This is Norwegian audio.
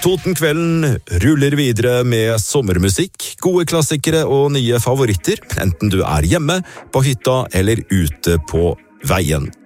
Totenkvelden ruller videre med sommermusikk, gode klassikere og nye favoritter, enten du er hjemme, på hytta eller ute på veien.